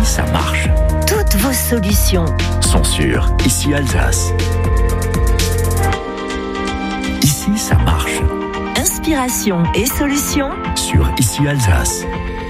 ça marche. Toutes vos solutions Sont sur Ici Alsace. Ici, ça marche. Inspiration et solutions Sur Ici Alsace.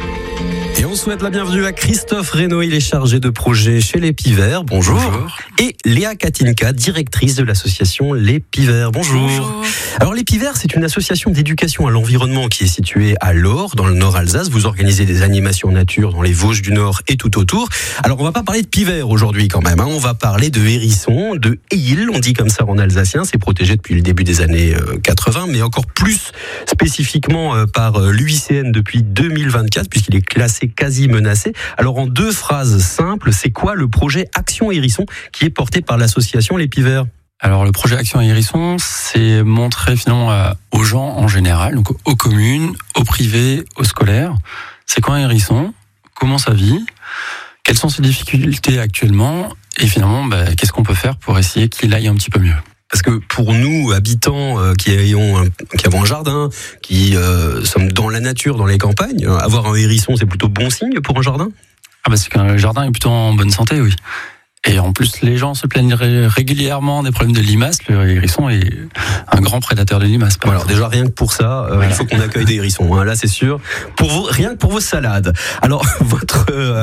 Et on souhaite la bienvenue à Christophe Reynaud, il est chargé de projet chez les Pivers. Bonjour. Bonjour. Et Léa Katinka, directrice de l'association Les Pivers. Bonjour. Bonjour. Alors les Pivers, c'est une association d'éducation à l'environnement qui est située à Laure, dans le Nord Alsace. Vous organisez des animations nature dans les Vosges du Nord et tout autour. Alors on va pas parler de Pivers aujourd'hui quand même, hein. On va parler de hérissons, de Eil, on dit comme ça en alsacien. C'est protégé depuis le début des années 80, mais encore plus spécifiquement par l'UICN depuis 2024, puisqu'il est classé quasi menacé. Alors en 2 phrases simples, c'est quoi le projet Action Hérisson qui est porté par l'association Les Pivers ? Alors le projet Action Hérisson, c'est montrer finalement aux gens en général, donc aux communes, aux privés, aux scolaires, c'est quoi un hérisson, comment ça vit, quelles sont ses difficultés actuellement, et finalement qu'est-ce qu'on peut faire pour essayer qu'il aille un petit peu mieux. Parce que pour nous, habitants qui avons un jardin, qui sommes dans la nature, dans les campagnes, avoir un hérisson, c'est plutôt bon signe pour un jardin ? C'est qu'un jardin est plutôt en bonne santé, oui. Et en plus, les gens se plaignent régulièrement des problèmes de limaces. Le hérisson est un grand prédateur de limaces. Alors déjà, rien que pour ça, il faut qu'on accueille des hérissons. Hein, là, c'est sûr. Pour vous, rien que pour vos salades. Alors, votre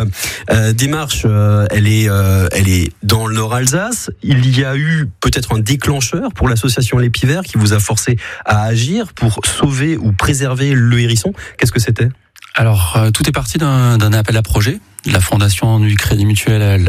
démarche, elle est dans le Nord Alsace. Il y a eu peut-être un déclencheur pour l'association Les Pivers qui vous a forcé à agir pour sauver ou préserver le hérisson. Qu'est-ce que c'était ? Alors, tout est parti d'un appel à projet de la fondation du Crédit Mutuel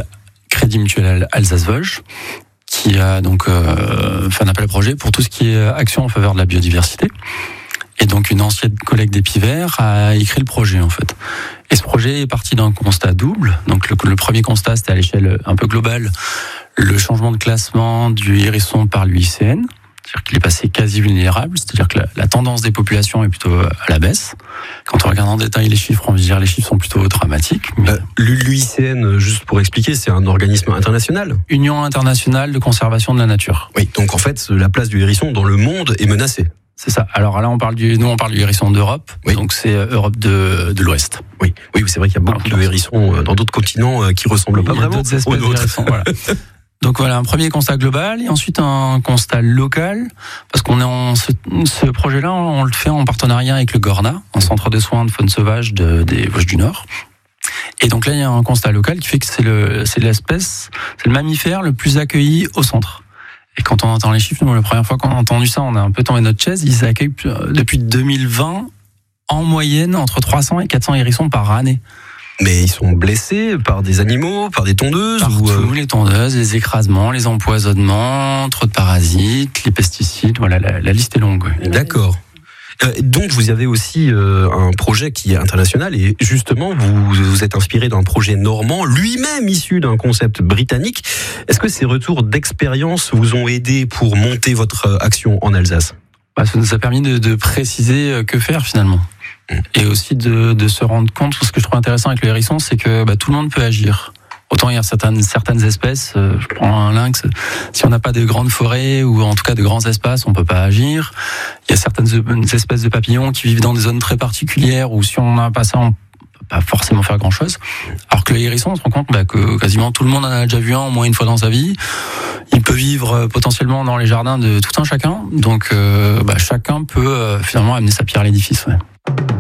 Alsace-Vosges, qui a donc fait un appel à projet pour tout ce qui est action en faveur de la biodiversité. Et donc une ancienne collègue des Pivers a écrit le projet en fait. Et ce projet est parti d'un constat double. Donc le premier constat, c'était à l'échelle un peu globale, le changement de classement du hérisson par l'UICN. C'est-à-dire qu'il est passé quasi vulnérable, c'est-à-dire que la tendance des populations est plutôt à la baisse. Quand on regarde en détail les chiffres, on va dire les chiffres sont plutôt dramatiques. Mais... L'UICN, juste pour expliquer, c'est un organisme international. Union internationale de conservation de la nature. Oui, donc en fait, la place du hérisson dans le monde est menacée. C'est ça. Alors là, on parle du hérisson d'Europe, oui. Donc c'est Europe de l'Ouest. Oui, c'est vrai qu'il y a beaucoup de hérissons dans d'autres continents qui ressemblent pas vraiment aux nôtres. Voilà. Donc voilà, un premier constat global et ensuite un constat local, parce qu'on est ce projet-là, on le fait en partenariat avec le Gorna, un centre de soins de faune sauvage des Vosges du Nord. Et donc là, il y a un constat local qui fait que c'est le mammifère le plus accueilli au centre. Et quand on entend les chiffres, nous, la première fois qu'on a entendu ça, on a un peu tombé notre chaise. Ils accueillent depuis 2020 en moyenne entre 300 et 400 hérissons par année. Mais ils sont blessés par des animaux, par des tondeuses Partout, les tondeuses, les écrasements, les empoisonnements, trop de parasites, les pesticides, voilà, la liste est longue. Oui. D'accord. Donc vous avez aussi un projet qui est international et justement vous êtes inspiré d'un projet normand, lui-même issu d'un concept britannique. Est-ce que ces retours d'expérience vous ont aidé pour monter votre action en Alsace ? Ça nous a permis de préciser que faire finalement. Et aussi de se rendre compte, ce que je trouve intéressant avec le hérisson, c'est que tout le monde peut agir. Autant il y a certaines espèces, je prends un lynx, si on n'a pas de grandes forêts ou en tout cas de grands espaces, on peut pas agir. Il y a certaines espèces de papillons qui vivent dans des zones très particulières où si on n'a pas ça, on peut pas forcément faire grand chose. Alors que le hérisson, on se rend compte que quasiment tout le monde en a déjà vu un au moins une fois dans sa vie. Il peut vivre potentiellement dans les jardins de tout un chacun. Donc chacun peut finalement amener sa pierre à l'édifice. Ouais.